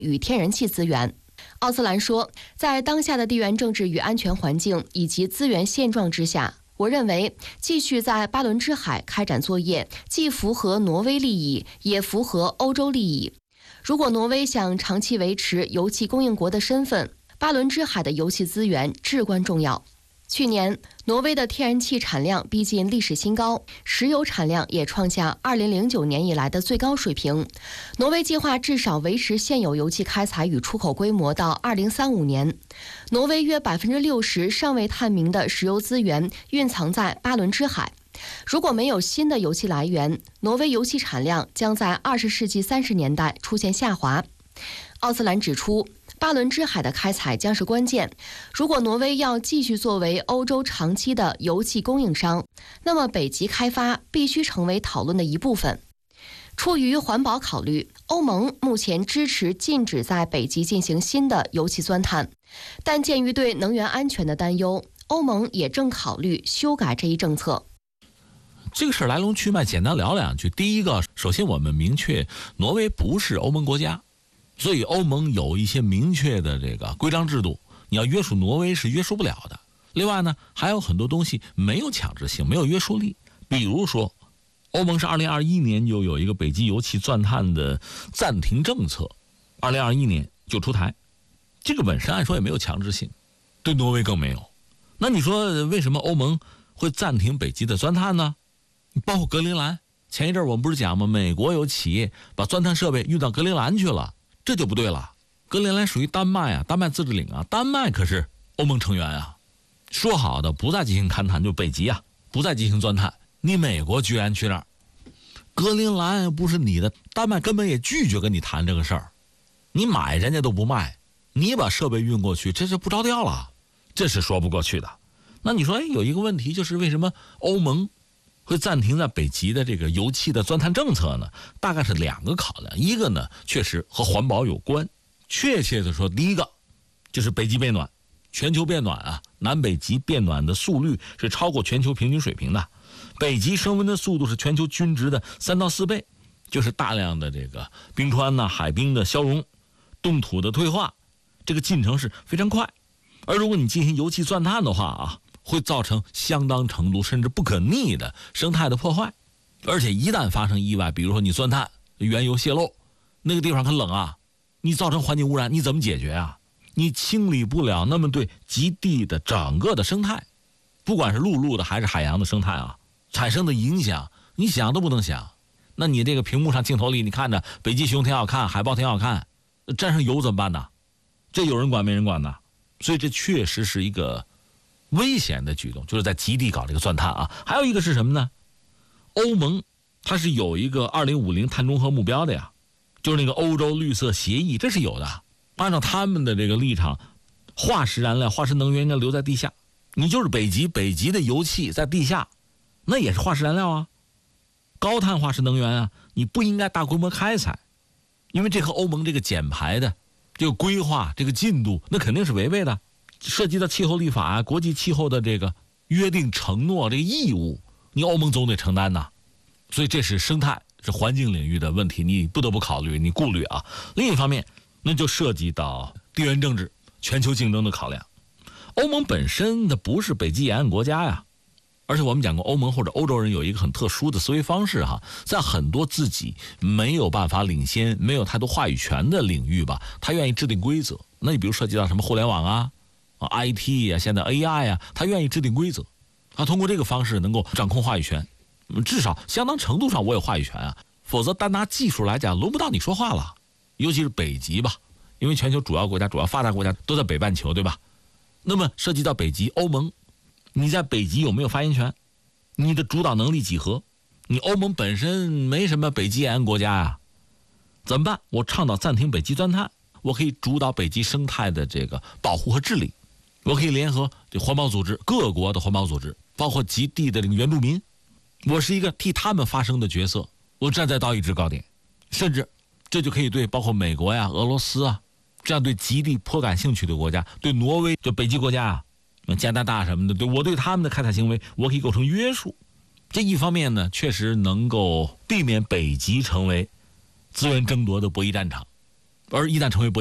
与天然气资源。奥斯兰说，在当下的地缘政治与安全环境以及资源现状之下，我认为继续在巴伦支海开展作业，既符合挪威利益，也符合欧洲利益。如果挪威想长期维持油气供应国的身份，巴伦支海的油气资源至关重要。去年，挪威的天然气产量逼近历史新高，石油产量也创下2009年以来的最高水平。挪威计划至少维持现有油气开采与出口规模到2035年。挪威约60%尚未探明的石油资源蕴藏在巴伦支海。如果没有新的油气来源，挪威油气产量将在20世纪30年代出现下滑。奥斯兰指出，巴伦支海的开采将是关键。如果挪威要继续作为欧洲长期的油气供应商，那么北极开发必须成为讨论的一部分。出于环保考虑，欧盟目前支持禁止在北极进行新的油气钻探，但鉴于对能源安全的担忧，欧盟也正考虑修改这一政策。 这个事儿来龙去脉简单聊两句。第一个，首先我们明确，挪威不是欧盟国家，所以欧盟有一些明确的这个规章制度，你要约束挪威是约束不了的。另外呢，还有很多东西没有强制性，没有约束力。比如说，欧盟是2021年就有一个北极油气钻探的暂停政策，2021年就出台，这个本身按说也没有强制性，对挪威更没有。那你说为什么欧盟会暂停北极的钻探呢？包括格陵兰，前一阵我们不是讲吗？美国有企业把钻探设备运到格陵兰去了，这就不对了。格陵兰属于丹麦啊，丹麦自治领啊，丹麦可是欧盟成员啊。说好的不再进行勘探，就北极啊，不再进行钻探，你美国居然去那儿，格陵兰不是你的，丹麦根本也拒绝跟你谈这个事儿，你买人家都不卖，你把设备运过去，这是不着调了，这是说不过去的。那你说，有一个问题就是为什么欧盟会暂停在北极的这个油气的钻探政策呢？大概是两个考量，一个呢确实和环保有关，确切的说，第一个就是北极变暖，全球变暖啊，南北极变暖的速率是超过全球平均水平的，北极升温的速度是全球均值的3到4倍，就是大量的这个冰川呐、海冰的消融，冻土的退化，这个进程是非常快。而如果你进行油气钻探的话啊，会造成相当程度甚至不可逆的生态的破坏，而且一旦发生意外，比如说你钻探原油泄漏，那个地方很冷啊，你造成环境污染，你怎么解决啊？你清理不了，那么对极地的整个的生态，不管是陆路的还是海洋的生态啊，产生的影响，你想都不能想。那你这个屏幕上镜头里，你看着北极熊挺好看，海豹挺好看，沾上油怎么办呢？这有人管没人管呢？所以这确实是一个危险的举动，就是在极地搞这个钻探啊。还有一个是什么呢？欧盟它是有一个2050碳中和目标的呀，就是那个欧洲绿色协议，这是有的。按照他们的这个立场，化石燃料、化石能源应该留在地下。你就是北极的油气在地下，那也是化石燃料啊，高碳化石能源啊，你不应该大规模开采，因为这和欧盟这个减排的这个规划、这个进度，那肯定是违背的。涉及到气候立法啊，国际气候的这个约定承诺这个义务，你欧盟总得承担呐。所以这是生态、是环境领域的问题，你不得不考虑，你顾虑啊。另一方面，那就涉及到地缘政治、全球竞争的考量。欧盟本身它不是北极沿岸国家呀，而且我们讲过，欧盟或者欧洲人有一个很特殊的思维方式哈，在很多自己没有办法领先、没有太多话语权的领域吧，他愿意制定规则。那你比如涉及到什么互联网啊、IT 啊，现在 AI 啊，他愿意制定规则，他通过这个方式能够掌控话语权，至少相当程度上我有话语权啊，否则单拿技术来讲，轮不到你说话了。尤其是北极吧，因为全球主要国家、主要发达国家都在北半球，对吧？那么涉及到北极，欧盟，你在北极有没有发言权？你的主导能力几何？你欧盟本身没什么北极沿岸国家呀，怎么办？我倡导暂停北极钻探，我可以主导北极生态的这个保护和治理，我可以联合环保组织，各国的环保组织，包括极地的这个原住民，我是一个替他们发声的角色，我站在道义制高点，甚至这就可以对包括美国呀、俄罗斯啊这样对极地颇感兴趣的国家，对挪威就北极国家啊、加拿大什么的，我对他们的开采行为我可以构成约束。这一方面呢，确实能够避免北极成为资源争夺的博弈战场。 而一旦成为